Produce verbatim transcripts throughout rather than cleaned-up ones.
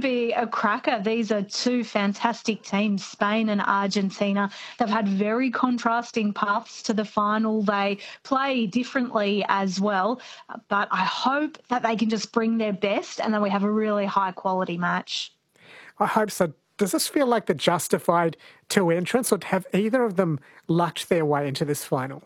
be a cracker. These are two fantastic teams, Spain and Argentina. They've had very contrasting paths to the final. They play differently as well, but I hope that they can just bring their best and then we have a really high-quality match. I hope so. Does this feel like the justified two entrants, or have either of them lucked their way into this final?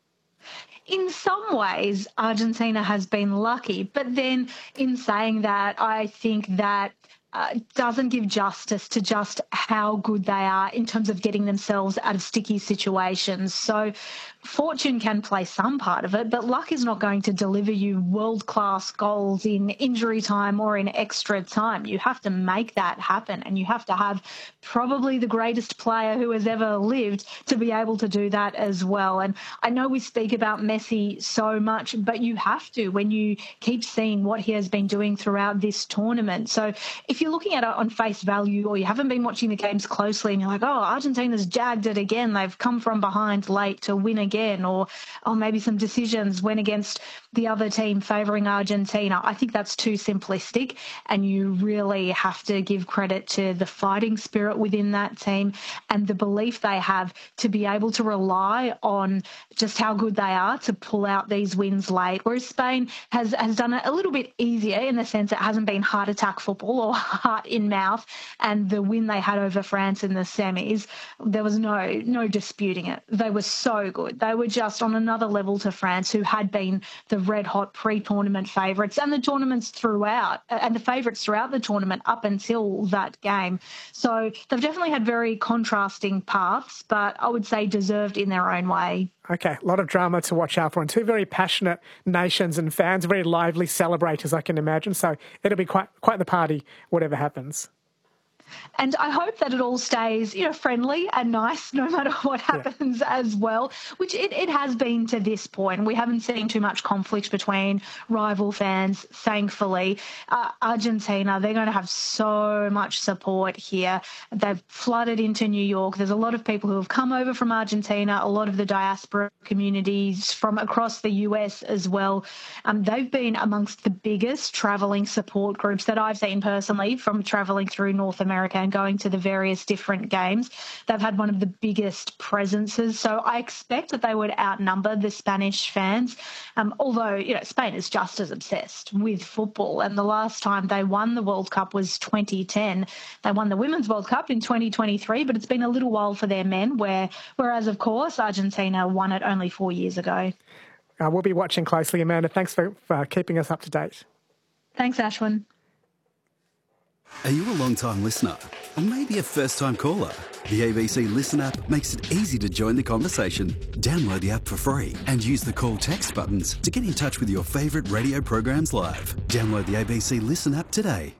In some ways, Argentina has been lucky, but then in saying that, I think that uh, doesn't give justice to just how good they are in terms of getting themselves out of sticky situations. So fortune can play some part of it, but luck is not going to deliver you world-class goals in injury time or in extra time. You have to make that happen, and you have to have probably the greatest player who has ever lived to be able to do that as well. And I know we speak about Messi so much, but you have to when you keep seeing what he has been doing throughout this tournament. So if you're looking at it on face value, or you haven't been watching the games closely and you're like, oh, Argentina's jagged it again, they've come from behind late to win again, or or maybe some decisions went against the other team favouring Argentina. I think that's too simplistic, and you really have to give credit to the fighting spirit within that team and the belief they have to be able to rely on just how good they are to pull out these wins late. Whereas Spain has, has done it a little bit easier in the sense it hasn't been heart attack football or heart in mouth, and the win they had over France in the semis, there was no no disputing it. They were so good. They were just on another level to France, who had been the red-hot pre-tournament favourites and the tournaments throughout, and the favourites throughout the tournament up until that game. So they've definitely had very contrasting paths, but I would say deserved in their own way. Okay, a lot of drama to watch out for, and two very passionate nations and fans, very lively celebrators, I can imagine. So it'll be quite quite the party, whatever happens. And I hope that it all stays, you know, friendly and nice no matter what happens yeah. as well, which it, it has been to this point. We haven't seen too much conflict between rival fans, thankfully. Uh, Argentina, they're going to have so much support here. They've flooded into New York. There's a lot of people who have come over from Argentina, a lot of the diaspora communities from across the U S as well. Um, they've been amongst the biggest travelling support groups that I've seen personally from travelling through North America and going to the various different games. They've had one of the biggest presences, so I expect that they would outnumber the Spanish fans, um, although, you know, Spain is just as obsessed with football, and the last time they won the World Cup was twenty ten. They won the Women's World Cup in twenty twenty-three, but it's been a little while for their men, where, whereas, of course, Argentina won it only four years ago. Uh, we'll be watching closely, Amanda. Thanks for, for keeping us up to date. Thanks, Ashwin. Are you a long-time listener? Or maybe a first-time caller? The A B C Listen app makes it easy to join the conversation. Download the app for free and use the call text buttons to get in touch with your favourite radio programs live. Download the A B C Listen app today.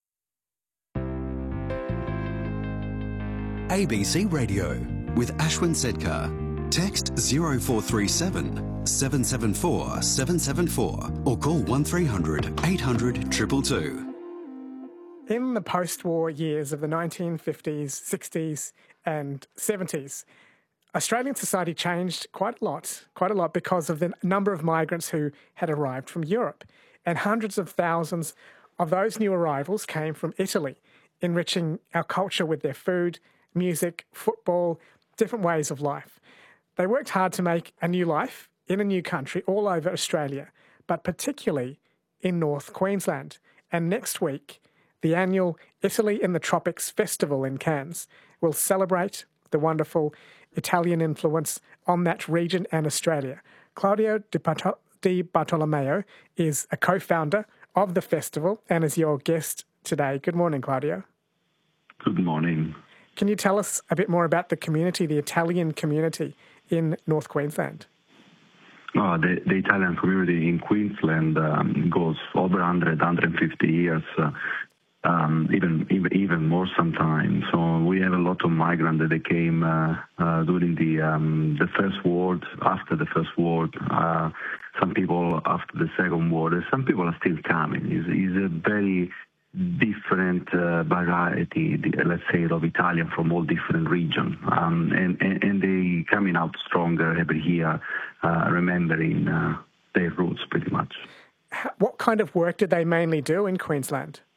A B C Radio with Ashwin Sedkar. Text zero four three seven, seven seven four, seven seven four or call one three hundred, eight hundred, two two two. In the post-war years of the nineteen fifties, sixties and seventies, Australian society changed quite a lot, quite a lot because of the number of migrants who had arrived from Europe. And hundreds of thousands of those new arrivals came from Italy, enriching our culture with their food, music, football, different ways of life. They worked hard to make a new life in a new country all over Australia, but particularly in North Queensland. And next week, the annual Italy in the Tropics Festival in Cairns will celebrate the wonderful Italian influence on that region and Australia. Claudio Di Bartolomeo is a co-founder of the festival and is your guest today. Good morning, Claudio. Good morning. Can you tell us a bit more about the community, the Italian community in North Queensland? Oh, the, the Italian community in Queensland um, goes over one hundred, one hundred fifty years. Uh, Um, even, even even more sometimes. So we have a lot of migrants that they came uh, uh, during the um, the first war, after the first war. Uh, some people after the second war. Some people are still coming. It's, it's a very different uh, variety, let's say, of Italian from all different regions, um, and, and and they coming out stronger every year, uh, remembering uh, their roots pretty much. What kind of work did they mainly do in Queensland?